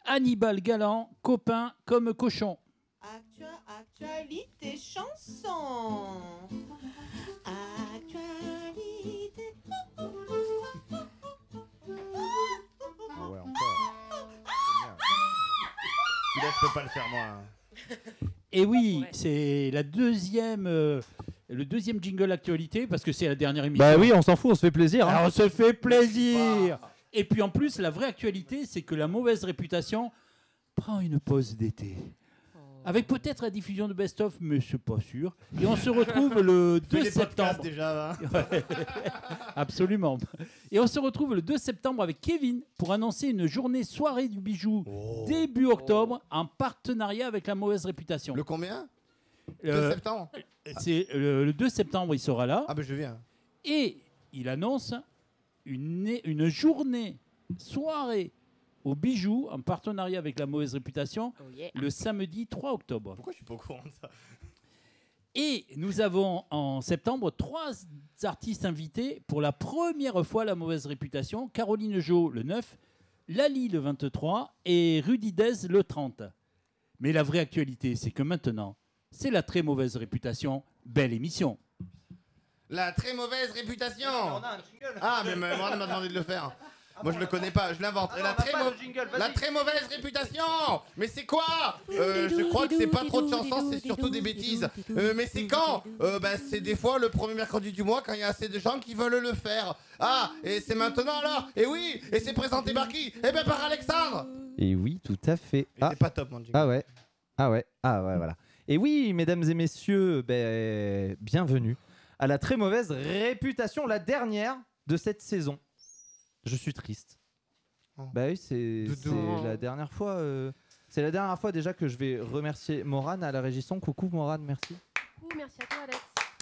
Hannibal Galant, copain comme cochon. Actualité chanson. Actualité. Ah ouais, encore. Génial. Celui-là, je peux pas le faire moi. Et oui, c'est le deuxième jingle actualité parce que c'est la dernière émission. Bah oui, on s'en fout, on se fait plaisir. Alors, on se fait plaisir. Et puis en plus, la vraie actualité, c'est que la mauvaise réputation prend une pause d'été. Avec peut-être la diffusion de Best of, mais c'est pas sûr. Et on se retrouve le 2 septembre. Déjà, hein. Ouais. Absolument. Et on se retrouve le 2 septembre avec Kevin pour annoncer une journée soirée du bijou début octobre en partenariat avec la mauvaise réputation. Le combien 2 Euh, septembre. C'est le 2 septembre, il sera là. Ah ben je viens. Et il annonce une journée soirée au bijou en partenariat avec la mauvaise réputation le samedi 3 octobre. Pourquoi je suis pas au courant de ça? Et nous avons en septembre 3 artistes invités pour la première fois la mauvaise réputation. Caroline Jo le 9, Lali le 23 et Rudy Dez le 30. Mais la vraie actualité, c'est que maintenant, c'est la très mauvaise réputation. Belle émission. La très mauvaise réputation. On a un jingle. Ah mais Moran m'a demandé de le faire. Moi je le connais pas, je l'invente. Ah non, la, on a pas de jingle, vas-y. la très mauvaise réputation. Mais c'est quoi? Je crois que c'est pas trop de chansons, c'est surtout des bêtises. Mais c'est quand? C'est des fois le premier mercredi du mois quand il y a assez de gens qui veulent le faire. Ah, et c'est maintenant alors? Et oui, et c'est présenté par qui? Eh ben par Alexandre. Et oui, tout à fait. Il était pas top mon jingle. Ah ouais, voilà. Et oui, mesdames et messieurs, bienvenue à la très mauvaise réputation, la dernière de cette saison. Je suis triste. Oh. Bah oui, c'est Doudou. la dernière fois. C'est la dernière fois déjà que je vais remercier Morane à la régisson. Coucou Morane, merci. Merci à toi, Alex.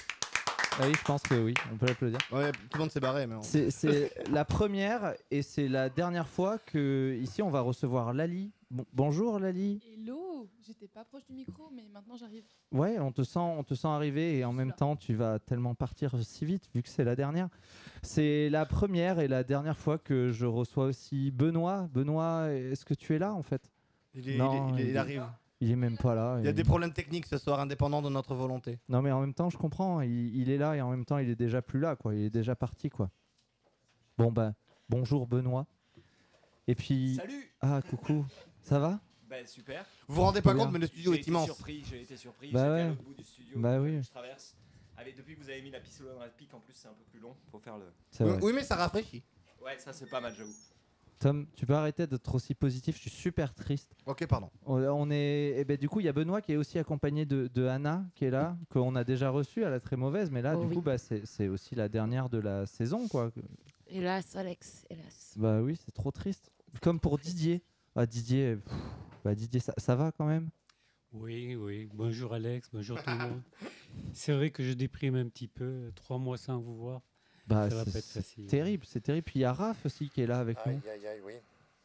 Ah oui, je pense que oui, on peut l'applaudir. Ouais, tout le monde s'est barré mais. C'est la première et c'est la dernière fois que ici on va recevoir Lali. Bonjour Lali. Hello, j'étais pas proche du micro, mais maintenant j'arrive. Ouais, on te sent arriver et en même temps tu vas tellement partir si vite vu que c'est la dernière. C'est la première et la dernière fois que je reçois aussi Benoît. Benoît, est-ce que tu es là en fait? Non, Il arrive. Il est même pas là. Il y a des problèmes techniques ce soir, indépendants de notre volonté. Non mais en même temps je comprends, il est là et en même temps il est déjà plus là quoi, il est déjà parti quoi. Bon bonjour Benoît. Et puis... Salut. Ah coucou, ça va? Super. Vous vous rendez pas Trop compte bien. mais le studio est immense. J'ai été surpris. Bah J'étais ouais. à l'autre bout du studio. Bah donc, oui. Je traverse. Depuis que vous avez mis la pistole dans la pique, en plus c'est un peu plus long. Faut faire le. C'est vrai. Oui mais ça rafraîchit. Ouais, ça c'est pas mal, j'avoue. Tom, tu peux arrêter d'être aussi positif, je suis super triste. Ok pardon. On est... Et ben, du coup, il y a Benoît qui est aussi accompagné de Anna qui est là, qu'on a déjà reçu à la très mauvaise, mais là, Oh du oui. coup, c'est aussi la dernière de la saison, quoi. Hélas, Alex, hélas. Bah oui, c'est trop triste. Comme pour Didier. Ah, Didier, Didier ça va quand même? Oui. Bonjour Alex, bonjour tout le monde. C'est vrai que je déprime un petit peu. 3 mois sans vous voir. Bah, Ça va pas être c'est facile. terrible, c'est terrible. Puis il y a Raph aussi qui est là avec nous. Aïe, oui.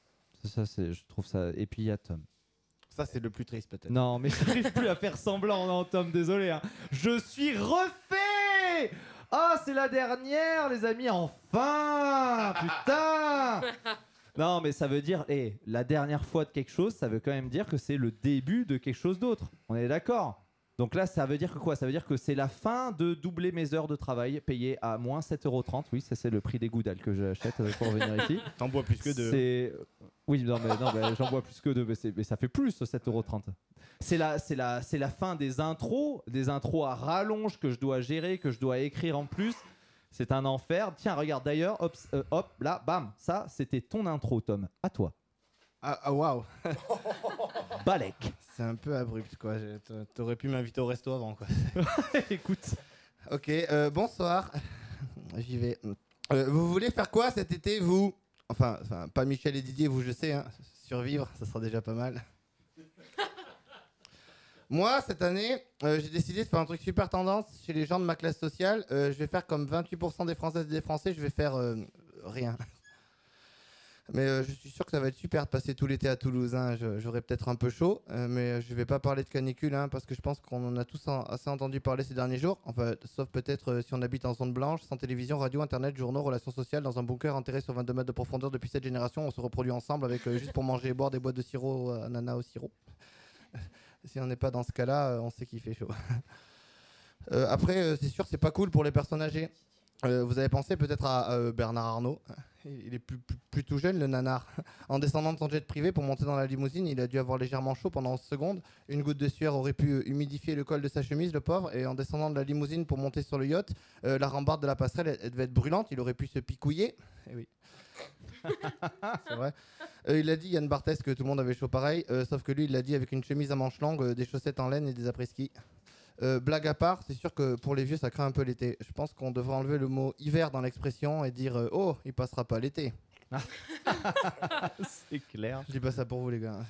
Je trouve ça. Et puis il y a Tom. Ça c'est le plus triste peut-être. Non, mais j'arrive plus à faire semblant, non, Tom, désolé. Hein. Je suis refait. Ah, c'est la dernière, les amis, enfin. Putain. Non, mais ça veut dire, la dernière fois de quelque chose, ça veut quand même dire que c'est le début de quelque chose d'autre. On est d'accord? Donc là, ça veut dire que quoi? Ça veut dire que c'est la fin de doubler mes heures de travail payées à moins 7,30 €. Oui, ça c'est le prix des goudales que j'achète pour venir ici. T'en bois plus que deux. Oui, non, mais j'en bois plus que deux, mais ça fait plus 7,30 €. C'est la fin des intros à rallonge que je dois gérer, que je dois écrire en plus. C'est un enfer. Tiens, regarde d'ailleurs, hop, là, bam, ça c'était ton intro, Tom. À toi. Ah waouh. Balek. C'est un peu abrupt quoi. T'aurais pu m'inviter au resto avant quoi. Écoute. Ok, bonsoir. J'y vais. Vous voulez faire quoi cet été vous? Enfin, pas Michel et Didier, vous je sais, hein. Survivre, ça sera déjà pas mal. Moi, cette année, j'ai décidé de faire un truc super tendance chez les gens de ma classe sociale. Je vais faire comme 28% des Françaises et des Français, je vais faire rien. Mais je suis sûr que ça va être super de passer tout l'été à Toulouse. Hein. J'aurai peut-être un peu chaud, mais je vais pas parler de canicule hein, parce que je pense qu'on en a tous assez entendu parler ces derniers jours. Enfin, sauf peut-être si on habite en zone blanche, sans télévision, radio, internet, journaux, relations sociales, dans un bunker enterré sur 22 mètres de profondeur depuis cette génération. On se reproduit ensemble avec juste pour manger et boire des boîtes de sirop ananas au sirop. Si on n'est pas dans ce cas-là, on sait qu'il fait chaud. Après, c'est sûr, c'est pas cool pour les personnes âgées. Vous avez pensé peut-être à Bernard Arnault. Il est plus tout jeune, le nanar. En descendant de son jet privé pour monter dans la limousine, il a dû avoir légèrement chaud pendant 11 secondes. Une goutte de sueur aurait pu humidifier le col de sa chemise, le pauvre. Et en descendant de la limousine pour monter sur le yacht, la rambarde de la passerelle elle devait être brûlante. Il aurait pu se picouiller. Eh oui. C'est vrai. Il a dit, Yann Barthès, que tout le monde avait chaud pareil. Sauf que lui, il l'a dit avec une chemise à manches longues, des chaussettes en laine et des après-ski. Blague à part, c'est sûr que pour les vieux, ça craint un peu l'été. Je pense qu'on devrait enlever le mot hiver dans l'expression et dire oh, il passera pas l'été. C'est clair. Je dis pas ça pour vous, les gars.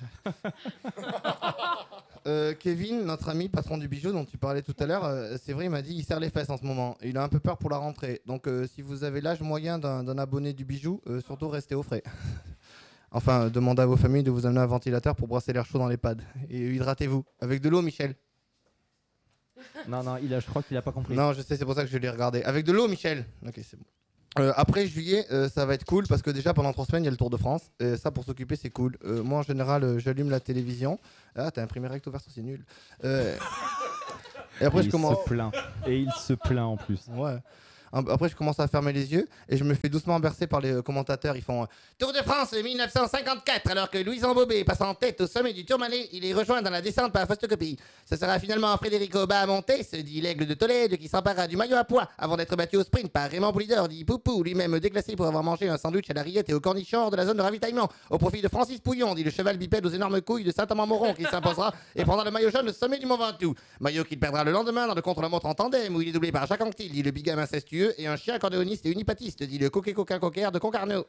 Kevin, notre ami patron du bijou dont tu parlais tout à l'heure, c'est vrai, il m'a dit il serre les fesses en ce moment. Il a un peu peur pour la rentrée. Donc, si vous avez l'âge moyen d'un abonné du bijou, surtout restez au frais. Enfin, demandez à vos familles de vous amener un ventilateur pour brasser l'air chaud dans les pads. Et hydratez-vous. Avec de l'eau, Michel. Non, je crois qu'il a pas compris. Non, je sais, c'est pour ça que je l'ai regardé. Avec de l'eau, Michel. Ok, c'est bon. Après juillet, ça va être cool parce que déjà pendant 3 semaines, il y a le Tour de France. Ça, pour s'occuper, c'est cool. Moi, en général, j'allume la télévision. Ah, t'as imprimé recto verso, c'est nul. Et après, je commence. Se plaint. Et il se plaint en plus. Ouais. Après, je commence à fermer les yeux et je me fais doucement bercer par les commentateurs. Ils font Tour de France 1954, alors que Louis Bobet passe en tête au sommet du Tourmalet. Il est rejoint dans la descente par Fostocopie. Ce sera finalement Frédéric Aubin à monter, se dit l'aigle de Tolède, qui s'empara du maillot à pois avant d'être battu au sprint par Raymond Poulidor, dit Poupou, lui-même déclassé pour avoir mangé un sandwich à la rillette et au cornichon hors de la zone de ravitaillement, au profit de Francis Pouillon, dit le cheval bipède aux énormes couilles de Saint-Amand-Moron, qui s'imposera et prendra le maillot jaune au sommet du Mont Ventoux. Maillot qu'il perdra le lendemain dans le contre-la-montre en tandem, où il est doublé par Jacques Anquetil, dit le bigame incestueux, et un chien accordéoniste et unipatiste, dit le coquet-coquin-coquère de Concarneau.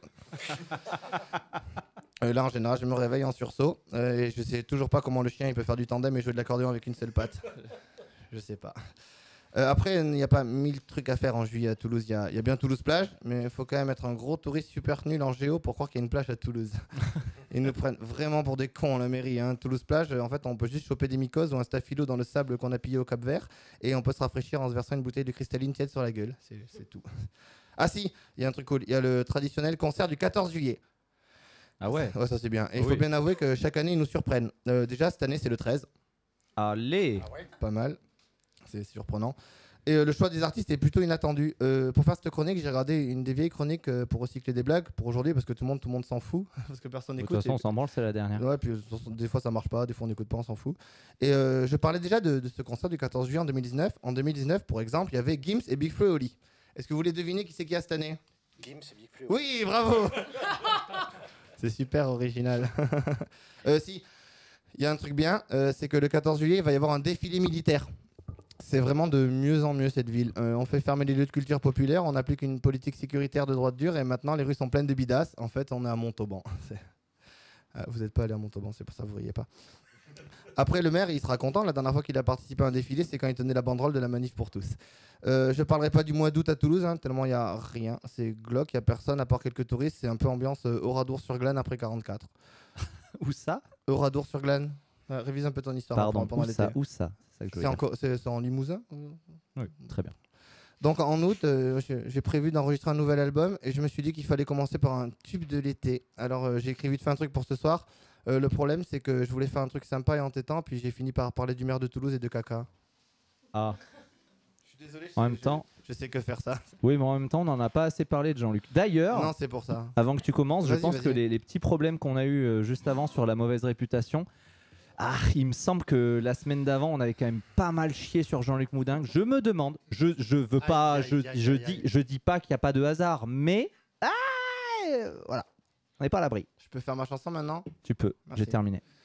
Là, en général, je me réveille en sursaut et je sais toujours pas comment le chien il peut faire du tandem et jouer de l'accordéon avec une seule patte. Je sais pas. Après, il n'y a pas 1000 trucs à faire en juillet à Toulouse. Il y a bien Toulouse-Plage, mais il faut quand même être un gros touriste super nul en géo pour croire qu'il y a une plage à Toulouse. Ils nous prennent vraiment pour des cons, la mairie. Hein. Toulouse-Plage, en fait, on peut juste choper des mycoses ou un staphylo dans le sable qu'on a pillé au Cap-Vert et on peut se rafraîchir en se versant une bouteille de cristalline tiède sur la gueule. C'est tout. Ah si, il y a un truc cool. Il y a le traditionnel concert du 14 juillet. Ah ouais. Ouais, ça c'est bien. Et il faut bien avouer que chaque année, ils nous surprennent. Déjà, cette année, c'est le 13. Allez. Ah ouais. Pas mal. C'est surprenant. Et le choix des artistes est plutôt inattendu. Pour faire cette chronique, j'ai regardé une des vieilles chroniques pour recycler des blagues pour aujourd'hui parce que tout le monde s'en fout. Parce que personne n'écoute. De toute façon, on s'en branle, c'est la dernière. Ouais, puis des fois ça marche pas, des fois on n'écoute pas, on s'en fout. Et je parlais déjà de ce concert du 14 juillet en 2019. En 2019, pour exemple, il y avait Gims et Big Flo et Oli. Est-ce que vous voulez deviner qui c'est qui a cette année? Gims et Big Flo. Oui, bravo. C'est super original. Si, il y a un truc bien, c'est que le 14 juillet, il va y avoir un défilé militaire. C'est vraiment de mieux en mieux cette ville. On fait fermer les lieux de culture populaire, on applique une politique sécuritaire de droite dure et maintenant les rues sont pleines de bidasses. En fait, on est à Montauban. Vous n'êtes pas allé à Montauban, c'est pour ça que vous ne riez pas. Après, le maire, il sera content. La dernière fois qu'il a participé à un défilé, c'est quand il tenait la banderole de la manif pour tous. Je ne parlerai pas du mois d'août à Toulouse, hein, tellement il n'y a rien. C'est glauque, il n'y a personne à part quelques touristes. C'est un peu ambiance Oradour-sur-Glane après 44. Où ça? Oradour-sur-Glane. Révise un peu ton histoire. Pardon, pendant l'été. où ça? C'est en Limousin? Oui, très bien. Donc en août, j'ai prévu d'enregistrer un nouvel album et je me suis dit qu'il fallait commencer par un tube de l'été. Alors j'ai écrit vite fait un truc pour ce soir. Le problème, c'est que je voulais faire un truc sympa et entêtant, puis j'ai fini par parler du maire de Toulouse et de caca. Ah. Je suis désolé. En même temps. Je sais que faire ça. Oui, mais en même temps, on n'en a pas assez parlé de Jean-Luc. D'ailleurs, non, c'est pour ça. Avant que tu commences, je pense vas-y. que les petits problèmes qu'on a eu juste avant sur la mauvaise réputation. Il me semble que la semaine d'avant, on avait quand même pas mal chié sur Jean-Luc Moudingue. Je me demande, je veux pas, je dis pas qu'il n'y a pas de hasard, mais voilà, on n'est pas à l'abri. Je peux faire ma chanson maintenant? Tu peux. Merci. J'ai terminé.